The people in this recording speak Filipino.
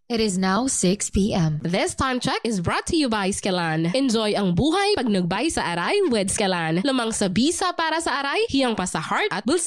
It is now 6 p.m. This time check is brought to you by Skelan. Enjoy ang buhay pag nagbay sa aray with Skelan. Lamang sa bisa para sa aray, hiyang pa sa heart at bulsa.